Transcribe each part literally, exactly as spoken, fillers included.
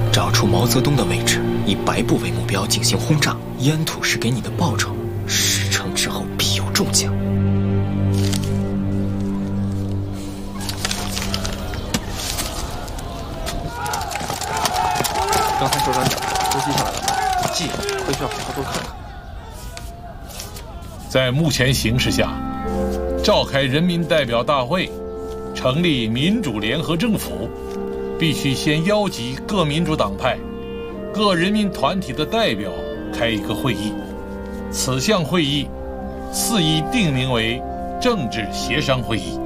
找出毛泽东的位置，以白布为目标进行轰炸，烟土是给你的报酬，事成之后必有重奖。 刚才受伤脚都记下来了吗？记，回去要好好多看看。 在目前形势下，召开人民代表大会，成立民主联合政府，必须先邀集各民主党派、各人民团体的代表开一个会议。此项会议肆意定名为政治协商会议。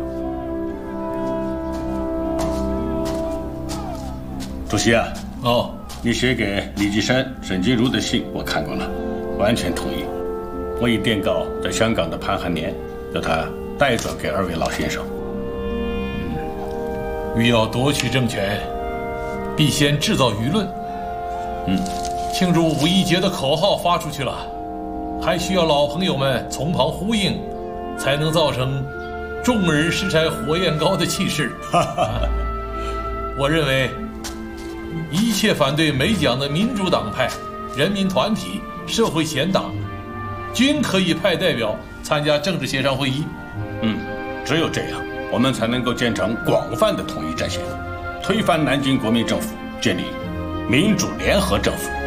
主席啊， 哦， 你写给李济深、沈钧儒的信我看过了，完全同意。我已电告在香港的潘汉年，要他代转给二位老先生。 嗯，欲要夺取政权，必先制造舆论。 嗯， 庆祝五一节的口号发出去了，还需要老朋友们从旁呼应，才能造成众人拾柴火焰高的气势。我认为，一切反对美蒋的民主党派、人民团体、社会贤党，均可以派代表参加政治协商会议。 嗯，只有这样，我们才能够建成广泛的统一战线，推翻南京国民政府，建立民主联合政府。